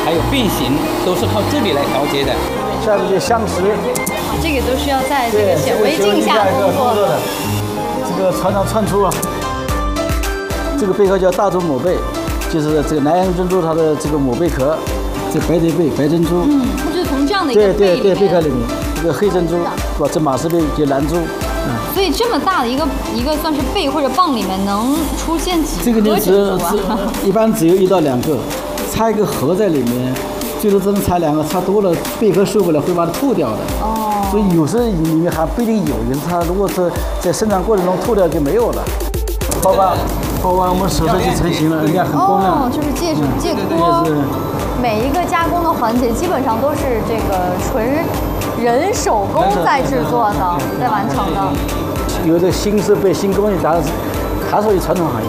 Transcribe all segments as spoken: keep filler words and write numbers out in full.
还有变形，都是靠这里来调节的。 下面就香石， 这个都是要在这个显微镜下工作的。 这个穿肠串出啊，这个贝壳叫大珠母贝，就是这个南洋珍珠它的这个母贝壳，这白蝶贝、白珍珠。 嗯，它就是从这样的一个对对对贝壳里面。 面，这个黑珍珠，是吧？这马氏贝就蓝珠。嗯， 所以这么大的一个一个算是贝或者蚌里面能出现几这个就个只珍珠啊？ 一般只有一到两个，插一个核在里面，最多只能插两个，插多了贝壳受不了会把它吐掉的。 哦， 所以有时里面还不一定有，有时它如果是在生长过程中吐掉就没有了。抛完，抛完我们手上就成型了，人家很光亮。 哦，就是借嗯借这锅个是。 每一个加工的环节基本上都是这个纯人手工在制作的，在完成的。 有的新设备、新工艺，当然是还属于传统行业。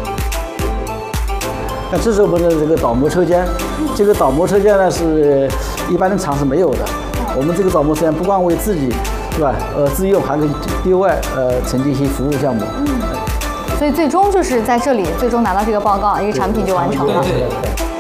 那这是我们的这个倒模车间，这个倒模车间呢是一般的厂是没有的。我们这个倒模车间不光为自己，是吧？呃，自用还可以对外呃承接一些服务项目。 嗯。所以最终就是在这里，最终拿到这个报告，一个产品就完成了。 对对。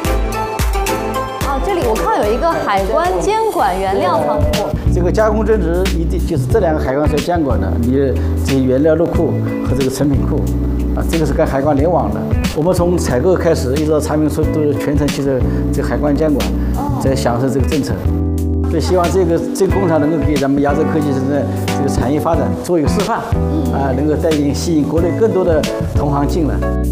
啊，这里我看到有一个海关监管原料仓库。 这个加工增值一定就是这两个海关是要监管的，你这些原料入库和这个成品库，啊，这个是跟海关联网的。我们从采购开始一直到产品出都是全程接受这个海关监管，在享受这个政策。所以希望这个这个工厂能够给咱们亚洲科技城的这个产业发展做一个示范，啊，能够带领吸引国内更多的同行进来。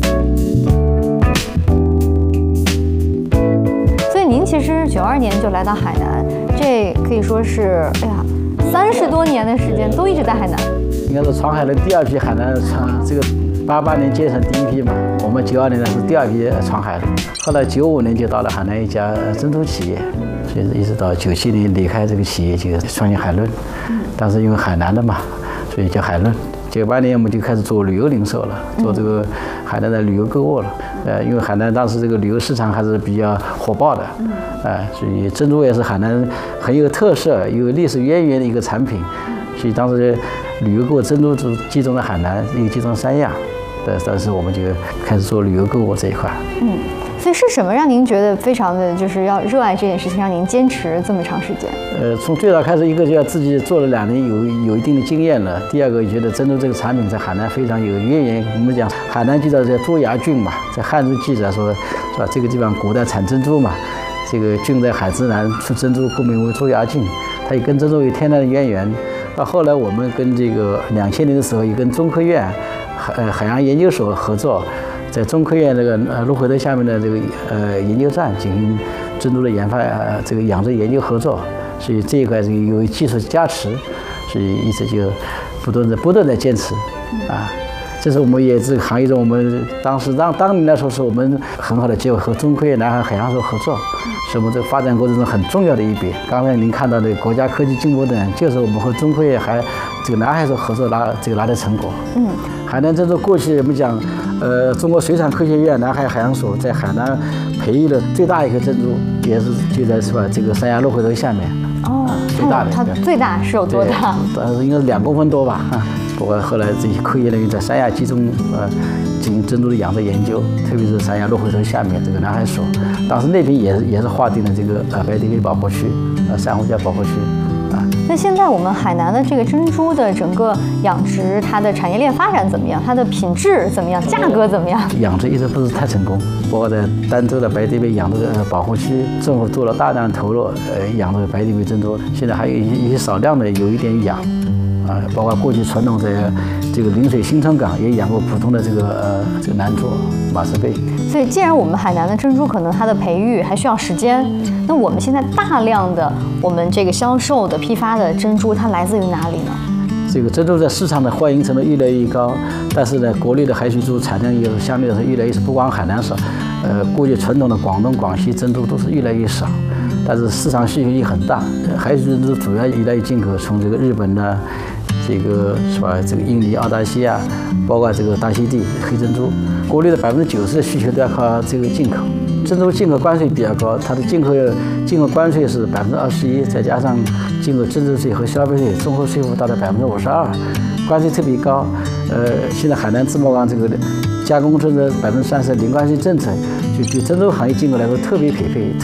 所以您其实九二年就来到海南，这可以说是哎呀，三十多年的时间都一直在海南。 应该是闯海的第二批海南闯这个八八年建成第一批嘛，我们九二年呢是第二批闯海的，后来九五年就到了海南一家珍珠企业，所以一直到九七年离开这个企业就创建海伦，当时因为海南的嘛，所以叫海伦。九八年我们就开始做旅游零售了，做这个海南的旅游购物了。呃，因为海南当时这个旅游市场还是比较火爆的，呃，所以珍珠也是海南很有特色、有历史渊源的一个产品。所以当时旅游购物珍珠就集中在海南，又集中三亚。对，当时我们就开始做旅游购物这一块。 嗯，所以是什么让您觉得非常的就是要热爱这件事情，让您坚持这么长时间？ 呃，从最早开始，一个就要自己做了两年，有有一定的经验了。第二个，觉得珍珠这个产品在海南非常有渊源。我们讲海南记载在朱崖郡嘛，在汉书记载说，是吧？这个地方古代产珍珠嘛，这个郡在海之南，出珍珠，故名为朱崖郡。它也跟珍珠有天然的渊源。到后来，我们跟这个两千年的时候，也跟中科院海呃海洋研究所合作，在中科院这个呃鹿回头下面的这个呃研究站进行珍珠的研发呃这个养殖研究合作，所以这一块是有技术加持，所以一直就不断的不断的坚持啊。这是我们也这个行业中，我们当时当当年来说，是我们很好的机会和中科院南海海洋所合作，是我们这个发展过程中很重要的一笔。刚才您看到的国家科技进步等，就是我们和中科院还这个南海所合作拿这个拿的成果。嗯，海南珍珠过去我们讲，呃，中国水产科学院南海海洋所在海南培育的最大一颗珍珠，也是就在是吧这个三亚鹿回头下面。 哦， 最大的它最大是有多大？ 呃，应该是两公分多吧。不过后来这些科研人员在三亚集中呃进行珍珠的养殖研究，特别是三亚鹿回头下面这个南海所，当时那边也是也是划定了这个呃白蝶贝保护区，呃珊瑚礁保护区啊。 那现在我们海南的这个珍珠的整个养殖，它的产业链发展怎么样？它的品质怎么样？价格怎么样？ 养殖一直不是太成功，包括在儋州的白蝶贝养殖的保护区，政府做了大量投入，呃养殖白蝶贝珍珠，现在还有一些一些少量的有一点养。啊，包括过去传统在这个陵水新村港也养过普通的这个呃这个南珠、马氏贝。 所以，既然我们海南的珍珠可能它的培育还需要时间，那我们现在大量的我们这个销售的批发的珍珠，它来自于哪里呢？ 这个珍珠在市场的欢迎程度越来越高，但是呢，国内的海水珠产量也是相对来说越来越少，不光海南少，呃，过去传统的广东、广西珍珠都是越来越少。但是市场需求也很大，海水珍珠主要依赖于进口，从这个日本呢，这个是吧？这个印尼、澳大利亚，包括这个大溪地黑珍珠，国内的百分之九十的需求都要靠这个进口。珍珠进口关税比较高，它的进口进口关税是百分之二十一，再加上进口增值税和消费税，综合税负达到百分之五十二，关税特别高。呃，现在海南自贸港这个加工珍珠百分之三十零关税政策，就对珍珠行业进口来说特别匹配。